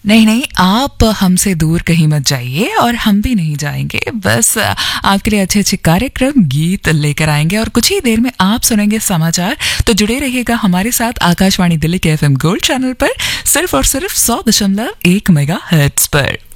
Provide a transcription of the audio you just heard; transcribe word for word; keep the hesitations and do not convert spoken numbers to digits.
नहीं नहीं, आप हमसे दूर कहीं मत जाइए और हम भी नहीं जाएंगे। बस आपके लिए अच्छे अच्छे कार्यक्रम गीत लेकर आएंगे और कुछ ही देर में आप सुनेंगे समाचार। तो जुड़े रहिएगा हमारे साथ आकाशवाणी दिल्ली के एफ एम गोल्ड चैनल पर, सिर्फ और सिर्फ सौ दशमलव एक मेगा हर्ट्ज पर।